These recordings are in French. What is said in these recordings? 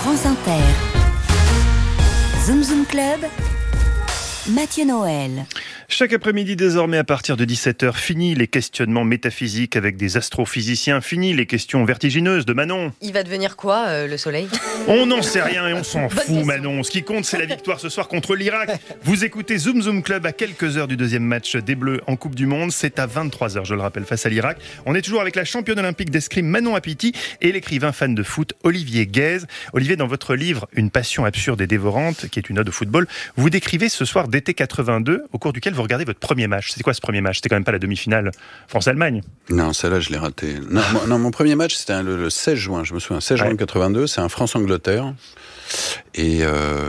France Inter. Zoom Zoom Club, Mathieu Noël. Chaque après-midi désormais à partir de 17h, fini les questionnements métaphysiques avec des astrophysiciens, fini les questions vertigineuses de Manon. Il va devenir quoi, le soleil ? On n'en sait rien et on s'en fout, Manon. Ce qui compte, c'est la victoire ce soir contre l'Irak. Vous écoutez Zoom Zoom Club à quelques heures du deuxième match des Bleus en Coupe du Monde. C'est à 23h, je le rappelle, face à l'Irak. On est toujours avec la championne olympique d'escrime Manon Apiti et l'écrivain fan de foot Olivier Guèze. Olivier, dans votre livre « Une passion absurde et dévorante », qui est une ode au football, vous décrivez ce soir d'été 82, au cours duquel vous regardez votre premier match. C'est quoi ce premier match ? C'était quand même pas la demi-finale France-Allemagne. Non, celle-là, je l'ai raté. Non, mon premier match, c'était le 16 juin, je me souviens, 16 juin 82, c'est un France-Angleterre. Et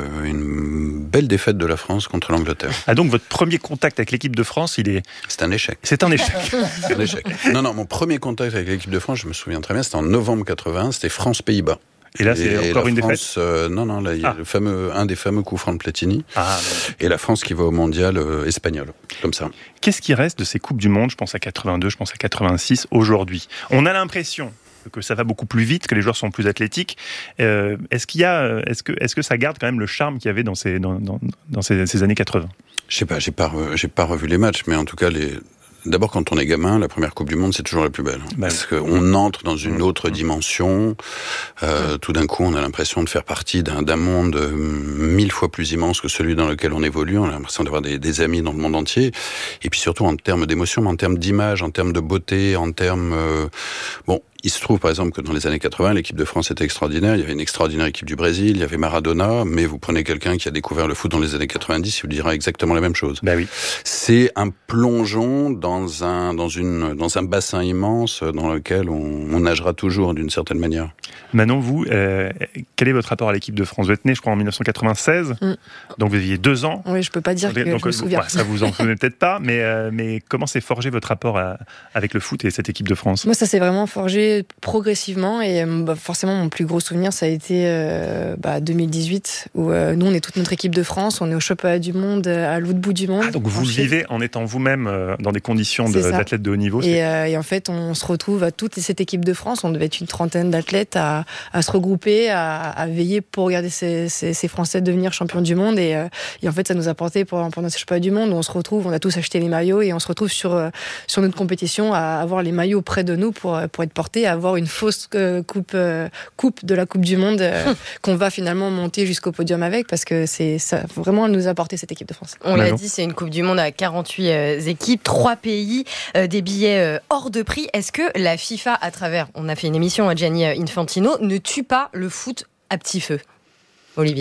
une belle défaite de la France contre l'Angleterre. Ah, donc votre premier contact avec l'équipe de France, c'est un échec. C'est un échec. C'est un échec. Non, mon premier contact avec l'équipe de France, je me souviens très bien, c'était en novembre 81, c'était France-Pays-Bas. Et là, c'est encore une défaite. Non, là, il y a un des fameux coups francs de Platini. Et la France qui va au mondial espagnol, comme ça. Qu'est-ce qui reste de ces Coupes du Monde ? Je pense à 82, je pense à 86, aujourd'hui. On a l'impression que ça va beaucoup plus vite, que les joueurs sont plus athlétiques. Est-ce que ça garde quand même le charme qu'il y avait dans ces années 80 ? Je sais pas, j'ai pas revu les matchs, mais en tout cas, d'abord, quand on est gamin, la première Coupe du Monde, c'est toujours la plus belle. Parce qu'on entre dans une autre dimension. Tout d'un coup, on a l'impression de faire partie d'un monde 1000 fois plus immense que celui dans lequel on évolue. On a l'impression d'avoir des amis dans le monde entier. Et puis surtout, en termes d'émotion, en termes d'image, en termes de beauté, en termes... Il se trouve, par exemple, que dans les années 80, l'équipe de France était extraordinaire. Il y avait une extraordinaire équipe du Brésil, il y avait Maradona, mais vous prenez quelqu'un qui a découvert le foot dans les années 90, il vous dira exactement la même chose. Ben oui. C'est un plongeon dans un bassin immense dans lequel on nagera toujours d'une certaine manière. Manon, vous, quel est votre rapport à l'équipe de France ? Vous êtes né, je crois, en 1996, donc vous aviez 2 ans. Oui, je peux pas dire que je me souviens. Ça vous en souvenez peut-être pas, mais comment s'est forgé votre rapport avec le foot et cette équipe de France ? Moi, ça s'est vraiment forgé progressivement et forcément mon plus gros souvenir ça a été 2018 où nous on est toute notre équipe de France, on est au championnat du monde à l'autre bout du monde. Donc vous le vivez en étant vous-même dans des conditions d'athlète de haut niveau. Et en fait on se retrouve à toute cette équipe de France, on devait être une trentaine d'athlètes à se regrouper, à veiller pour regarder ces Français devenir champions du monde et en fait ça nous a porté pendant ces championnats du monde où on se retrouve, on a tous acheté les maillots et on se retrouve sur notre compétition à avoir les maillots près de nous pour être portés, à avoir une fausse coupe de la Coupe du Monde qu'on va finalement monter jusqu'au podium avec parce que ça vraiment nous a apporté cette équipe de France. On l'a dit, c'est une Coupe du Monde à 48 équipes, 3 pays, des billets hors de prix. Est-ce que la FIFA, à travers, on a fait une émission à Gianni Infantino, ne tue pas le foot à petit feu ? Olivier ?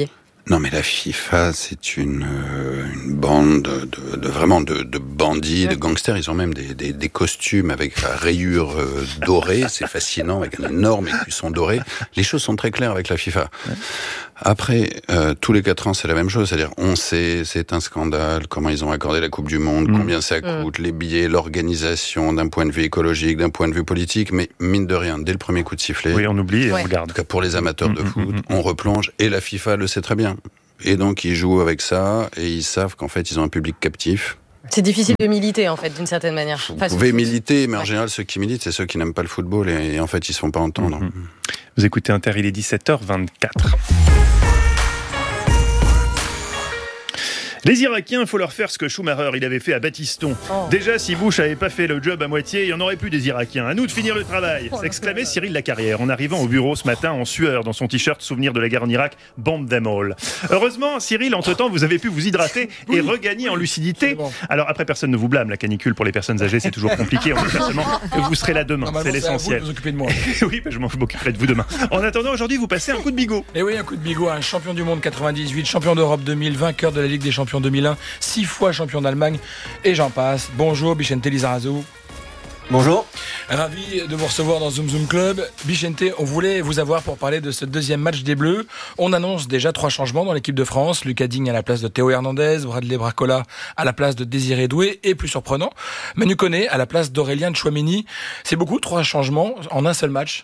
Non, mais la FIFA, c'est une bande de bandits, de gangsters. Ils ont même des costumes avec la rayure dorée. C'est fascinant, avec un énorme écusson doré. Les choses sont très claires avec la FIFA. Après, tous les 4 ans, c'est la même chose. C'est-à-dire, on sait, c'est un scandale, comment ils ont accordé la Coupe du Monde, combien ça coûte, les billets, l'organisation, d'un point de vue écologique, d'un point de vue politique. Mais mine de rien, dès le premier coup de sifflet... Oui, on oublie et on regarde. En tout cas, pour les amateurs de foot, on replonge. Et la FIFA le sait très bien. Et donc, ils jouent avec ça, et ils savent qu'en fait, ils ont un public captif. C'est difficile de militer, en fait, d'une certaine manière. Vous pouvez militer, mais en général, ceux qui militent, c'est ceux qui n'aiment pas le football, et en fait, ils se font pas entendre. Vous écoutez Inter, il est 17h24. Les Irakiens, il faut leur faire ce que Schumacher il avait fait à Battiston. Déjà, si Bush n'avait pas fait le job à moitié, il n'y en aurait plus des Irakiens. À nous de finir le travail, s'exclamait Cyril Lacarrière en arrivant au bureau ce matin en sueur dans son t-shirt souvenir de la guerre en Irak, Bomb them all. Heureusement, Cyril, entre-temps, vous avez pu vous hydrater et regagner en lucidité. Alors après, personne ne vous blâme. La canicule pour les personnes âgées, c'est toujours compliqué. On espère seulement que vous serez là demain. C'est l'essentiel. Vous occupez de moi. Oui, je m'occuperai de vous demain. En attendant, aujourd'hui, vous passez un coup de bigot. Et oui, un coup de bigot. Un champion du monde 98, champion d'Europe 2000, vainqueur de la Ligue des champions 2001, 6 fois champion d'Allemagne, et j'en passe. Bonjour Bichente Lizarazu. Bonjour. Ravi de vous recevoir dans Zoom Zoom Club. Bichente, on voulait vous avoir pour parler de ce deuxième match des Bleus. On annonce déjà 3 changements dans l'équipe de France. Lucas Digne à la place de Théo Hernandez, Bradley Barcola à la place de Désiré Doué, et plus surprenant, Manu Koné à la place d'Aurélien Tchouaméni. C'est beaucoup, 3 changements en un seul match.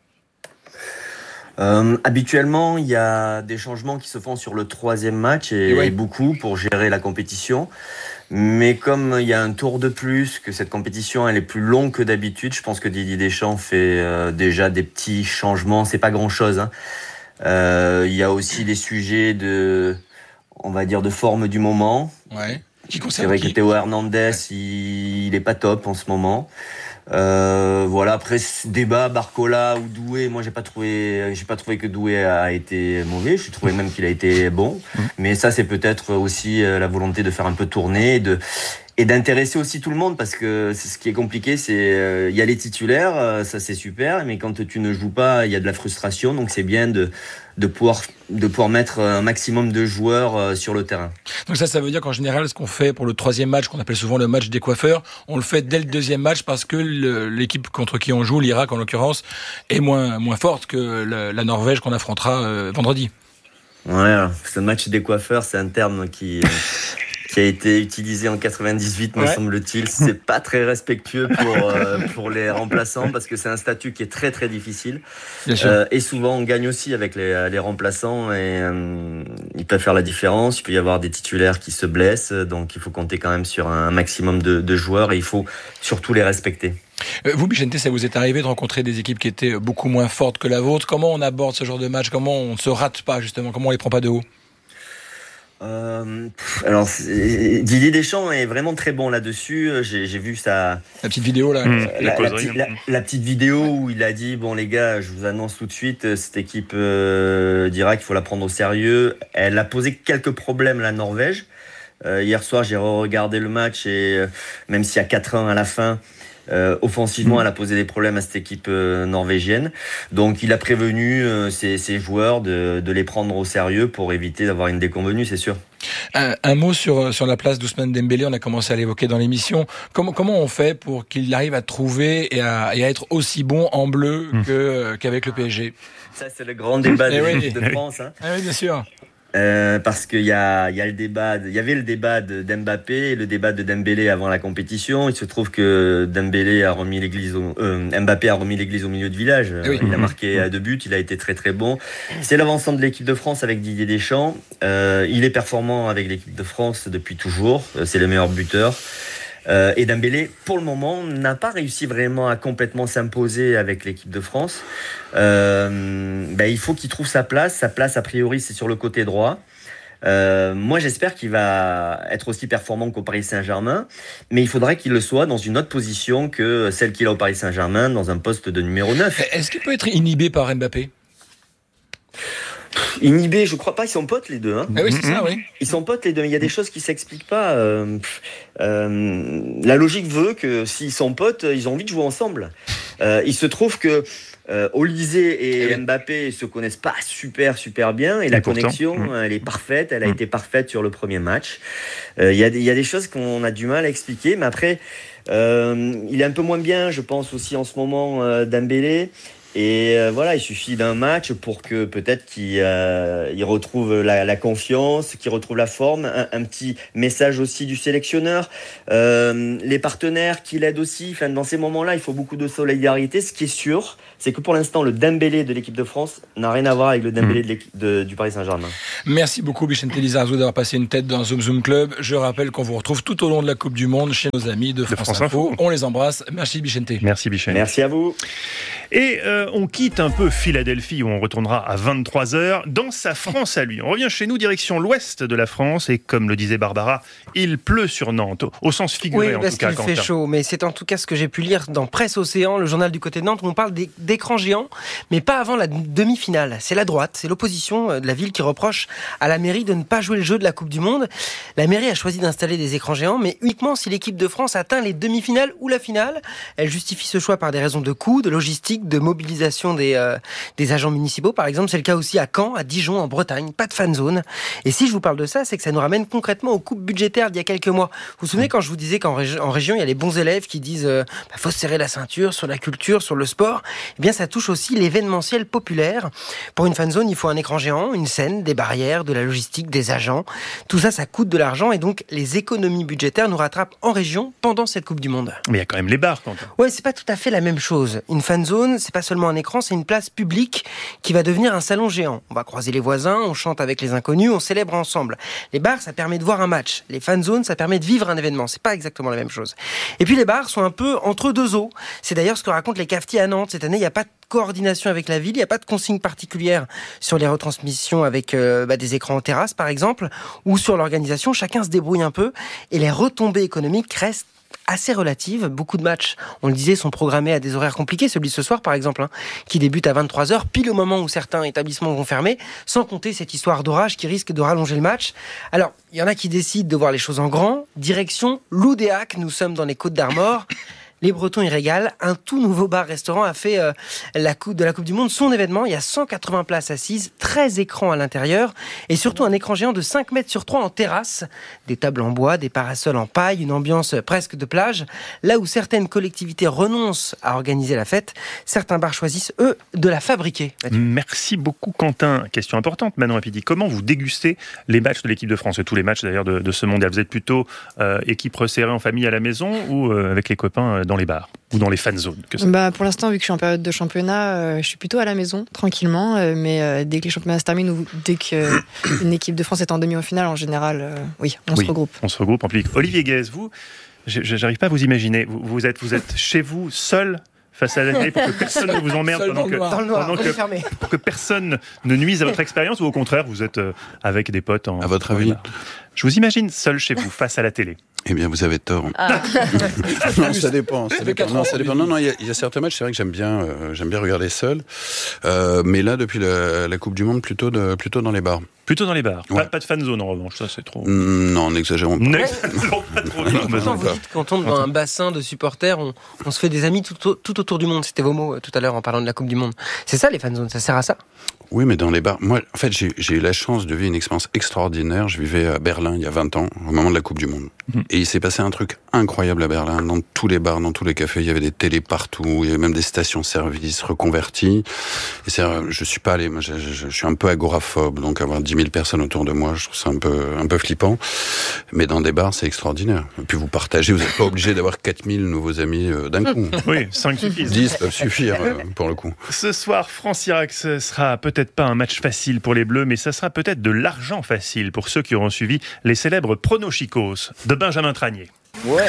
Habituellement, il y a des changements qui se font sur le 3e match et beaucoup pour gérer la compétition. Mais comme il y a un tour de plus, que cette compétition elle est plus longue que d'habitude, je pense que Didier Deschamps fait déjà des petits changements. C'est pas grand-chose, hein. Il y a aussi des sujets de forme du moment. Ouais. C'est vrai que Théo Hernandez, il est pas top en ce moment. Voilà, après ce débat Barcola ou Doué, moi j'ai pas trouvé que Doué a été mauvais, j'ai trouvé même qu'il a été bon, mais ça c'est peut-être aussi la volonté de faire un peu tourner et d'intéresser aussi tout le monde, parce que ce qui est compliqué, c'est il y a les titulaires, ça c'est super, mais quand tu ne joues pas, il y a de la frustration, donc c'est bien de pouvoir mettre un maximum de joueurs sur le terrain. Donc ça veut dire qu'en général, ce qu'on fait pour le troisième match, qu'on appelle souvent le match des coiffeurs, on le fait dès le deuxième match parce que l'équipe contre qui on joue, l'Irak en l'occurrence, est moins forte que la Norvège qu'on affrontera vendredi. Ouais, ce match des coiffeurs, c'est un terme qui a été utilisé en 98, me semble-t-il. C'est pas très respectueux pour les remplaçants, parce que c'est un statut qui est très très difficile. Bien sûr. Et souvent on gagne aussi avec les remplaçants, et ils peuvent faire la différence. Il peut y avoir des titulaires qui se blessent, donc il faut compter quand même sur un maximum de joueurs, et il faut surtout les respecter. Vous, Bichente, ça vous est arrivé de rencontrer des équipes qui étaient beaucoup moins fortes que la vôtre? Comment on aborde ce genre de match? Comment on ne se rate pas, justement? Comment on les prend pas de haut? Alors Didier Deschamps est vraiment très bon là-dessus. J'ai vu la petite vidéo là, la petite vidéo où il a dit bon les gars, je vous annonce tout de suite, cette équipe d'Irak, il faut la prendre au sérieux. Elle a posé quelques problèmes, la Norvège. Hier soir j'ai regardé le match, et même s'il y a 4-1 à la fin, offensivement elle a posé des problèmes à cette équipe norvégienne, donc il a prévenu ses joueurs de les prendre au sérieux pour éviter d'avoir une déconvenue, c'est sûr. Un mot sur la place d'Ousmane Dembélé, on a commencé à l'évoquer dans l'émission. Comment on fait pour qu'il arrive à trouver et à être aussi bon en bleu qu'avec le PSG? Ça c'est le grand débat de France. Hein. Ah oui, bien sûr. Parce qu'il y avait le débat d'Mbappé et le débat de Dembélé avant la compétition. Il se trouve que Mbappé a remis l'église au milieu de village. Il a marqué 2 buts, il a été très très bon. C'est l'avancement de l'équipe de France avec Didier Deschamps. Il est performant avec l'équipe de France depuis toujours. C'est le meilleur buteur. Et Dembélé, pour le moment, n'a pas réussi vraiment à complètement s'imposer avec l'équipe de France. Il faut qu'il trouve sa place. Sa place, a priori, c'est sur le côté droit. Moi, j'espère qu'il va être aussi performant qu'au Paris Saint-Germain, mais il faudrait qu'il le soit dans une autre position que celle qu'il a au Paris Saint-Germain, dans un poste de numéro 9. Est-ce qu'il peut être inhibé par Mbappé ? Inhibé, je crois pas, ils sont potes les deux. Hein. Ah oui, c'est ça, oui. Ils sont potes les deux, mais il y a des choses qui s'expliquent pas. La logique veut que s'ils sont potes, ils ont envie de jouer ensemble. Il se trouve que Olysée et Mbappé se connaissent pas super bien, et la connexion, elle est parfaite, elle a été parfaite sur le premier match. Il y a des choses qu'on a du mal à expliquer, mais après, il est un peu moins bien, je pense aussi en ce moment, Dembélé. Et il suffit d'un match pour que peut-être qu'il retrouve la confiance, qu'il retrouve la forme. Un petit message aussi du sélectionneur, les partenaires qui l'aident aussi. Enfin, dans ces moments-là, il faut beaucoup de solidarité. Ce qui est sûr, c'est que pour l'instant, le Dembélé de l'équipe de France n'a rien à voir avec le Dembélé de l'équipe du Paris Saint-Germain. Merci beaucoup, Bichente Lizarazu, d'avoir passé une tête dans Zoom Zoom Club. Je rappelle qu'on vous retrouve tout au long de la Coupe du Monde chez nos amis de France Info. On les embrasse. Merci, Bichente. Merci, Bichente. Merci à vous. Et on quitte un peu Philadelphie, où on retournera à 23h dans sa France à lui. On revient chez nous, direction l'ouest de la France, et comme le disait Barbara, il pleut sur Nantes, au sens figuré en tout cas. Oui, parce qu'il fait chaud, mais c'est en tout cas ce que j'ai pu lire dans Presse Océan, le journal du côté de Nantes, où on parle d'écrans géants, mais pas avant la demi-finale. C'est la droite, c'est l'opposition de la ville qui reproche à la mairie de ne pas jouer le jeu de la Coupe du Monde. La mairie a choisi d'installer des écrans géants, mais uniquement si l'équipe de France atteint les demi-finales ou la finale. Elle justifie ce choix par des raisons de coût, de logistique, de mobilisation des agents municipaux, par exemple. C'est le cas aussi à Caen, à Dijon, en Bretagne. Pas de fan zone. Et si je vous parle de ça, c'est que ça nous ramène concrètement aux coupes budgétaires d'il y a quelques mois. Vous vous souvenez quand je vous disais qu'en région, il y a les bons élèves qui disent faut se serrer la ceinture sur la culture, sur le sport. Eh bien, ça touche aussi l'événementiel populaire. Pour une fan zone, il faut un écran géant, une scène, des barrières, de la logistique, des agents. Tout ça, ça coûte de l'argent, et donc les économies budgétaires nous rattrapent en région pendant cette Coupe du Monde. Mais il y a quand même les bars, Quentin. Ouais, c'est pas tout à fait la même chose. Une fan zone, c'est pas seulement seulement un écran, c'est une place publique qui va devenir un salon géant. On va croiser les voisins, on chante avec les inconnus, on célèbre ensemble. Les bars, ça permet de voir un match. Les fan zones, ça permet de vivre un événement. C'est pas exactement la même chose. Et puis les bars sont un peu entre deux eaux. C'est d'ailleurs ce que racontent les cafetiers à Nantes. Cette année, il n'y a pas de coordination avec la ville, il n'y a pas de consigne particulière sur les retransmissions avec des écrans en terrasse, par exemple, ou sur l'organisation. Chacun se débrouille un peu et les retombées économiques restent assez relatives. Beaucoup de matchs, on le disait, sont programmés à des horaires compliqués. Celui de ce soir, par exemple, qui débute à 23h, pile au moment où certains établissements vont fermer, sans compter cette histoire d'orage qui risque de rallonger le match. Alors, il y en a qui décident de voir les choses en grand. Direction Loudéac, nous sommes dans les Côtes d'Armor. Les Bretons y régalent. Un tout nouveau bar-restaurant a fait de la Coupe du Monde son événement. Il y a 180 places assises, 13 écrans à l'intérieur et surtout un écran géant de 5 mètres sur 3 en terrasse. Des tables en bois, des parasols en paille, une ambiance presque de plage. Là où certaines collectivités renoncent à organiser la fête, certains bars choisissent, eux, de la fabriquer. Merci beaucoup Quentin. Question importante, Manon Apidi. Comment vous dégustez les matchs de l'équipe de France et tous les matchs d'ailleurs de ce mondial? Vous êtes plutôt équipe resserrée en famille à la maison ou avec les copains dans les bars ou dans les fan zones? Pour l'instant, vu que je suis en période de championnat, je suis plutôt à la maison, tranquillement. Mais dès que les championnats se terminent ou dès qu'une équipe de France est en demi-finale, en général, on se regroupe. On se regroupe en public. Olivier Guèze, vous, j'arrive pas à vous imaginer. Vous êtes chez vous, seul, face à la télé, pour que personne ne vous emmerde pour que personne ne nuise à votre expérience, ou au contraire, vous êtes avec des potes à votre avis? Je vous imagine seul chez vous, face à la télé. Eh bien, vous avez tort. Non, ça dépend. Non, il y a certains matchs, c'est vrai que j'aime bien regarder seul. Mais là, depuis la Coupe du Monde, plutôt dans les bars. Plutôt dans les bars. Ouais. Pas de fan zone en revanche, ça c'est trop. Non, n'exagérons pas. N'exagérons pas trop. Vous dites quand on est dans un bassin de supporters, on se fait des amis tout autour du monde. C'était vos mots tout à l'heure en parlant de la Coupe du Monde. C'est ça les fan zones, ça sert à ça? Oui, mais dans les bars. Moi, en fait, j'ai eu la chance de vivre une expérience extraordinaire. Je vivais à Berlin il y a 20 ans, au moment de la Coupe du Monde. Et il s'est passé un truc incroyable à Berlin. Dans tous les bars, dans tous les cafés, il y avait des télés partout. Il y avait même des stations-service reconverties. Et je suis pas allé. Moi, je suis un peu agoraphobe, donc avoir 10 000 personnes autour de moi, je trouve ça un peu flippant. Mais dans des bars, c'est extraordinaire. Et puis vous partagez. Vous n'êtes pas obligé d'avoir 4000 nouveaux amis d'un coup. Oui, 5 suffisent. 10 peuvent suffire pour le coup. Ce soir, France-Irak, ce sera peut-être pas un match facile pour les Bleus, mais ça sera peut-être de l'argent facile pour ceux qui auront suivi les célèbres pronochicos de Benjamin Tranier. Ouais.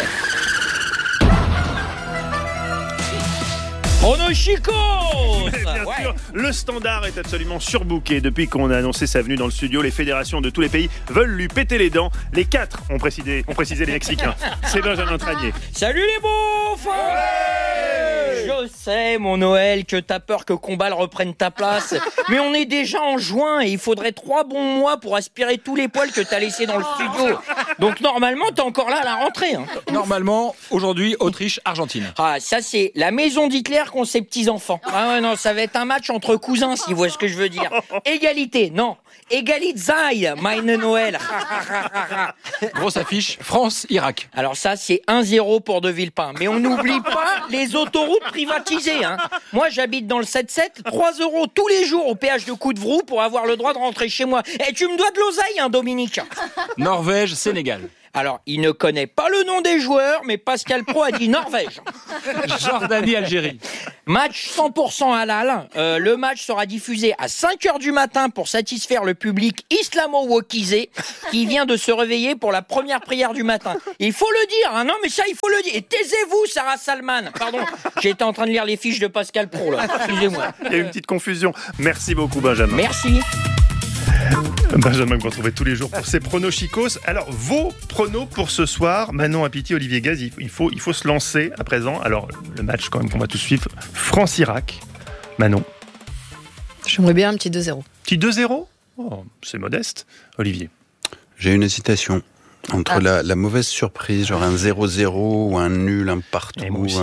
Pronochicos. Bien sûr, le Standard est absolument surbooké. Depuis qu'on a annoncé sa venue dans le studio, les fédérations de tous les pays veulent lui péter les dents. Les 4 ont précisé les Mexicains. C'est Benjamin Tranier. Salut les beaufs. Je sais, mon Noël, que t'as peur que Combal reprenne ta place. Mais on est déjà en juin et il faudrait 3 bons mois pour aspirer tous les poils que t'as laissés dans le studio. Donc normalement, t'es encore là à la rentrée. Hein. Normalement, aujourd'hui, Autriche-Argentine. Ah, ça c'est la maison d'Hitler qu'ont ses petits-enfants. Ah ouais, non, ça va être un match entre cousins, si vous voyez ce que je veux dire. Égalité, non. Egalitzai, meine Noël. Grosse affiche, France-Irak. Alors ça, c'est 1-0 pour De Villepin. Mais on n'oublie pas les autoroutes privatisées. Hein. Moi, j'habite dans le 7-7, 3 € tous les jours au péage de Coudevrou pour avoir le droit de rentrer chez moi. Et tu me dois de l'oseille, hein, Dominique. Norvège-Sénégal. Alors, il ne connaît pas le nom des joueurs, mais Pascal Pro a dit Norvège. Jordanie-Algérie. Match 100% halal. Le match sera diffusé à 5h du matin pour satisfaire le public islamo-wokisé qui vient de se réveiller pour la première prière du matin. Il faut le dire, hein, non mais ça il faut le dire. Et taisez-vous, Sarah Salman. Pardon, j'étais en train de lire les fiches de Pascal Pro là. Excusez-moi. Il y a une petite confusion. Merci beaucoup Benjamin. Merci. Benjamin que vous retrouvez tous les jours pour ses pronochicos. Alors, vos pronos pour ce soir, Manon Apiti, Olivier Gaz, il faut se lancer à présent. Alors, le match quand même qu'on va tous suivre, France-Irak. Manon. J'aimerais bien un petit 2-0. Petit 2-0 ? Oh, c'est modeste. Olivier. J'ai une hésitation entre la mauvaise surprise, genre un 0-0 ou un nul, un partout,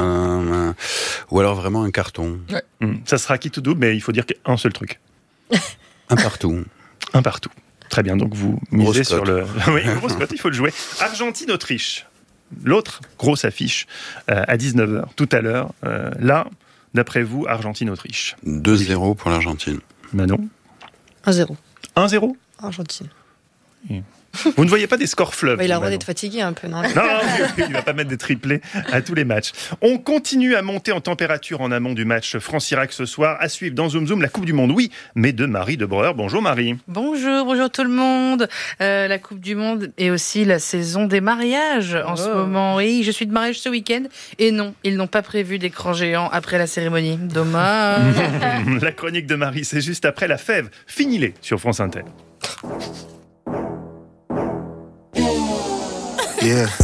ou alors vraiment un carton. Ouais. Ça sera qui tout double, mais il faut dire qu'un seul truc. Un partout. Un partout. Très bien, donc vous misez sur le... Oui, grosse cote, il faut le jouer. Argentine-Autriche. L'autre grosse affiche à 19h tout à l'heure. Là, d'après vous, Argentine-Autriche. 2-0 pour l'Argentine. Manon. 1-0. 1-0 Argentine. Vous ne voyez pas des scores fleuves? Il a le droit d'être fatigué un peu, non? Non, il ne va pas mettre des triplés à tous les matchs. On continue à monter en température en amont du match France-Irak ce soir. À suivre dans Zoom Zoom, la Coupe du Monde, oui, mais de Marie de Breuer. Bonjour Marie. Bonjour tout le monde. La Coupe du Monde et aussi la saison des mariages en ce moment. Oui, je suis de mariage ce week-end et non, ils n'ont pas prévu d'écran géant après la cérémonie. Dommage. La chronique de Marie, c'est juste après la fève. Finis-les sur France Inter. Yeah.